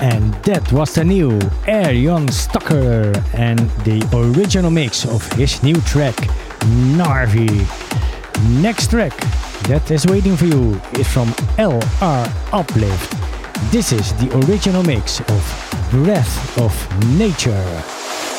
And that was the new Arjan Stokker and the original mix of his new track, Narvi. Next track that is waiting for you is from LR Uplift. This is the original mix of Breath of Nature.